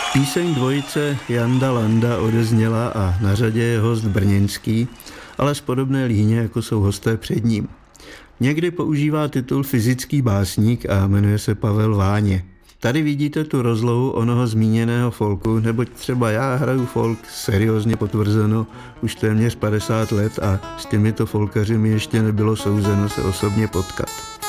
Píseň dvojice Janda Landa odezněla a na řadě je host brněnský, ale z podobné líně, jako jsou hosté před ním. Někdy používá titul fyzický básník a jmenuje se Pavel Váně. Tady vidíte tu rozlohu onoho zmíněného folku, neboť třeba já hraju folk seriózně potvrzeno už téměř 50 let a s těmito folkaři mi ještě nebylo souzeno se osobně potkat.